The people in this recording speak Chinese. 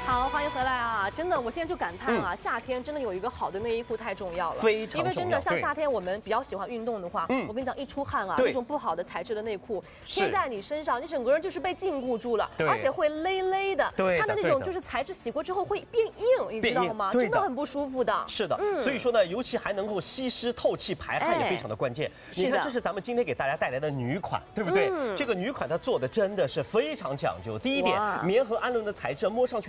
好，欢迎回来啊！真的，我现在就感叹啊，夏天真的有一个好的内衣裤太重要了， 非常重要。 因为真的像夏天我们比较喜欢运动的话，我跟你讲，一出汗啊，那种不好的材质的内裤贴在你身上，你整个人就是被禁锢住了，而且会勒勒的。它的那种就是材质洗过之后会变硬，你知道吗？真的很不舒服的。 是的，所以说呢，尤其还能够吸湿、透气、排汗也非常的关键。你看，这是咱们今天给大家带来的女款，对不对？这个女款它做的真的是非常讲究。第一点，棉和氨纶的材质摸上去